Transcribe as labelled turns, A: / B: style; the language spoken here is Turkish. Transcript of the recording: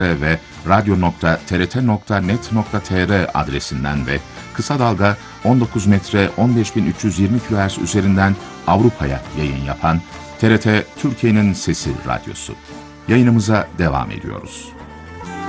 A: ve radyo.trt.net.tr adresinden ve kısa dalga 19 metre 15320 kHz üzerinden Avrupa'ya yayın yapan TRT Türkiye'nin Sesi Radyosu. Yayınımıza devam ediyoruz.